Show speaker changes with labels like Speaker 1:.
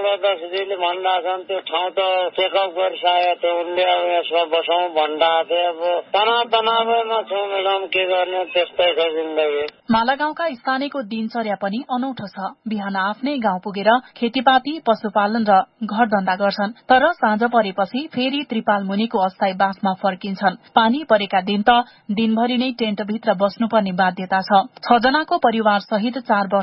Speaker 1: प्रदर्शनीले भन्दा छन् त्यो ठाउँ त चेकअप गरिसकेको थियो उनले अब यसमा बसौँ भन्दा थियो। अब तनावमा छौँ म्याडम, के गर्ने, त्यस्तै छ जिन्दगी।
Speaker 2: मालागाउँका स्थानीयको दिनचर्या पनि अनौठो छ। बिहान आफ्नै गाउँ पुगेर खेतीपाती, पशुपालन र घर धन्दा गर्छन्, तर साँझ परेपछि फेरि त्रिपाल मुनिको अस्थायी बासमा फर्किन्छन्। पानी परेका दिन त दिनभरि नै टेन्टभित्र बस्नुपर्ने बाध्यता छ। 6 जनाको परिवार सहित 4 वर्ष